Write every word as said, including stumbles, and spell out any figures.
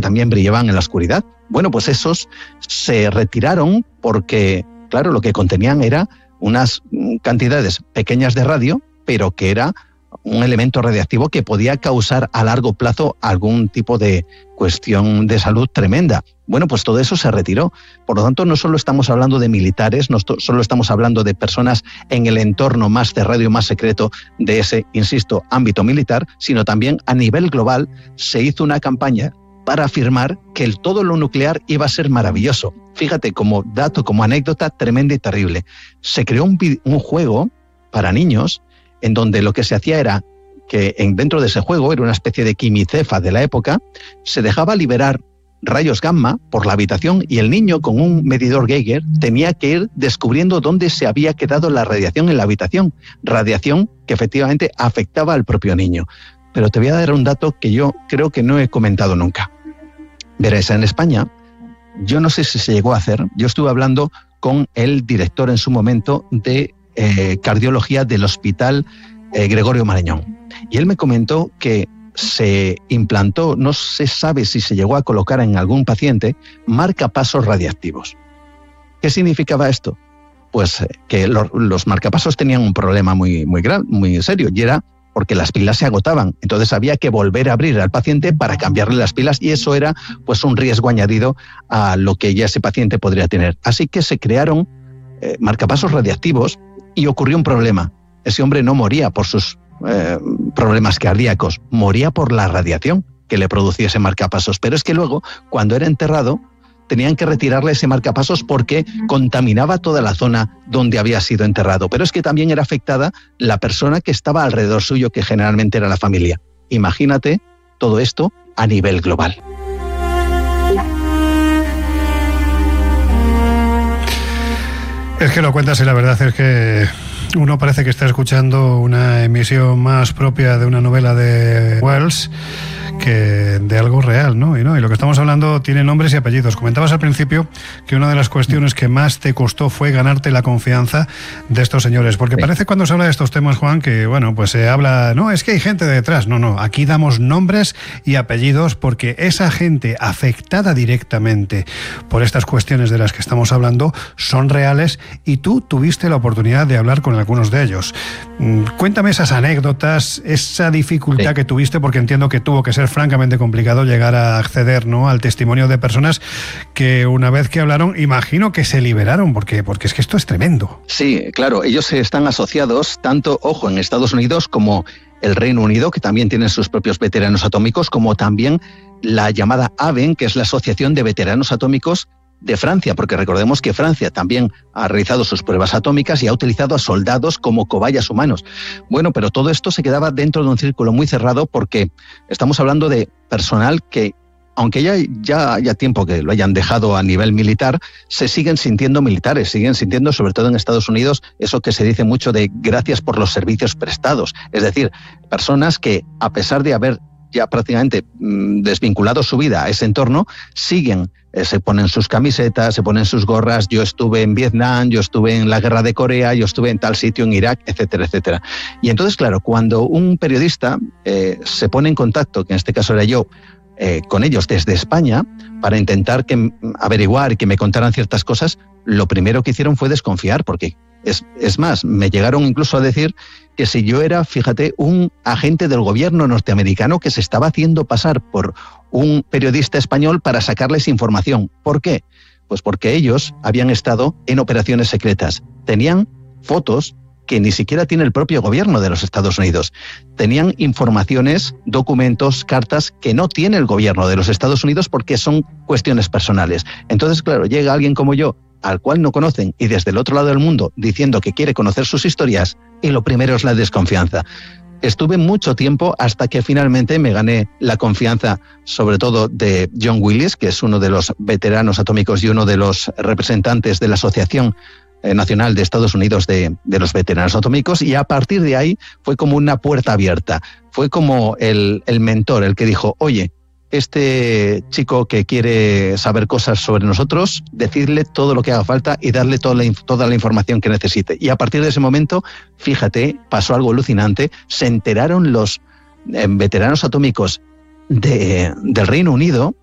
también brillaban en la oscuridad. Bueno, pues esos se retiraron porque, claro, lo que contenían era unas cantidades pequeñas de radio, pero que era un elemento radiactivo que podía causar a largo plazo algún tipo de cuestión de salud tremenda. Bueno, pues todo eso se retiró. Por lo tanto, no solo estamos hablando de militares, no solo estamos hablando de personas en el entorno más cerrado y más secreto de ese, insisto, ámbito militar, sino también a nivel global se hizo una campaña para afirmar que el todo lo nuclear iba a ser maravilloso. Fíjate, como dato, como anécdota tremenda y terrible. Se creó un, un juego para niños en donde lo que se hacía era que en, dentro de ese juego, era una especie de quimicefa de la época, se dejaba liberar rayos gamma por la habitación y el niño con un medidor Geiger tenía que ir descubriendo dónde se había quedado la radiación en la habitación, radiación que efectivamente afectaba al propio niño. Pero te voy a dar un dato que yo creo que no he comentado nunca. Verás, en España, yo no sé si se llegó a hacer, yo estuve hablando con el director en su momento de eh, cardiología del Hospital eh, Gregorio Marañón. Y él me comentó que se implantó, no se sabe si se llegó a colocar en algún paciente, marcapasos radiactivos. ¿Qué significaba esto? Pues eh, que los, los marcapasos tenían un problema muy, muy, grave, muy serio, y era porque las pilas se agotaban. Entonces había que volver a abrir al paciente para cambiarle las pilas y eso era pues un riesgo añadido a lo que ya ese paciente podría tener. Así que se crearon eh, marcapasos radiactivos y ocurrió un problema. Ese hombre no moría por sus eh, problemas cardíacos, moría por la radiación que le producía ese marcapasos. Pero es que luego, cuando era enterrado, tenían que retirarle ese marcapasos porque contaminaba toda la zona donde había sido enterrado. Pero es que también era afectada la persona que estaba alrededor suyo, que generalmente era la familia. Imagínate todo esto a nivel global. Es que lo cuentas y la verdad es que uno parece que está escuchando una emisión más propia de una novela de Wells que de algo real, ¿no? Y no, y lo que estamos hablando tiene nombres y apellidos. Comentabas al principio que una de las cuestiones que más te costó fue ganarte la confianza de estos señores, porque sí. Parece cuando se habla de estos temas, Juan, que bueno, pues se habla, no, es que hay gente detrás. No, no, aquí damos nombres y apellidos porque esa gente afectada directamente por estas cuestiones de las que estamos hablando son reales y tú tuviste la oportunidad de hablar con algunos de ellos. Cuéntame esas anécdotas, esa dificultad sí. que tuviste, porque entiendo que tuvo que ser francamente complicado llegar a acceder, ¿no?, al testimonio de personas que una vez que hablaron, imagino que se liberaron, porque, porque es que esto es tremendo. Sí, claro, ellos están asociados tanto, ojo, en Estados Unidos como el Reino Unido, que también tienen sus propios veteranos atómicos, como también la llamada A V E N, que es la Asociación de Veteranos Atómicos de Francia, porque recordemos que Francia también ha realizado sus pruebas atómicas y ha utilizado a soldados como cobayas humanos. Bueno, pero todo esto se quedaba dentro de un círculo muy cerrado porque estamos hablando de personal que, aunque ya, ya haya tiempo que lo hayan dejado a nivel militar, se siguen sintiendo militares, siguen sintiendo, sobre todo en Estados Unidos, eso que se dice mucho de gracias por los servicios prestados. Es decir, personas que, a pesar de haber ya prácticamente mmm, desvinculado su vida a ese entorno, siguen, eh, se ponen sus camisetas, se ponen sus gorras, yo estuve en Vietnam, yo estuve en la guerra de Corea, yo estuve en tal sitio en Irak, etcétera, etcétera. Y entonces, claro, cuando un periodista eh, se pone en contacto, que en este caso era yo, eh, con ellos desde España, para intentar que, averiguar y que me contaran ciertas cosas, lo primero que hicieron fue desconfiar, porque es, es más, me llegaron incluso a decir que si yo era, fíjate, un agente del gobierno norteamericano que se estaba haciendo pasar por un periodista español para sacarles información. ¿Por qué? Pues porque ellos habían estado en operaciones secretas. Tenían fotos que ni siquiera tiene el propio gobierno de los Estados Unidos. Tenían informaciones, documentos, cartas que no tiene el gobierno de los Estados Unidos porque son cuestiones personales. Entonces, claro, llega alguien como yo, al cual no conocen, y desde el otro lado del mundo diciendo que quiere conocer sus historias, y lo primero es la desconfianza. Estuve mucho tiempo hasta que finalmente me gané la confianza, sobre todo de John Willis, que es uno de los veteranos atómicos y uno de los representantes de la Asociación Nacional de Estados Unidos de, de los Veteranos Atómicos, y a partir de ahí fue como una puerta abierta. Fue como el, el mentor, el que dijo, oye, este chico que quiere saber cosas sobre nosotros, decirle todo lo que haga falta y darle toda la, toda la información que necesite. Y a partir de ese momento, fíjate, pasó algo alucinante, se enteraron los eh, veteranos atómicos de, del Reino Unido